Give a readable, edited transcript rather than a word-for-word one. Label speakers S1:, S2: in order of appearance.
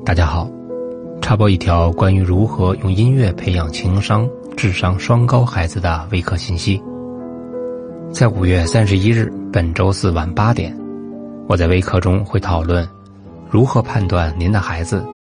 S1: 大家好，插播一条关于如何用音乐培养情商、智商双高孩子的微课信息。在5月31日本周四晚8点，我在微课中会讨论如何判断您的孩子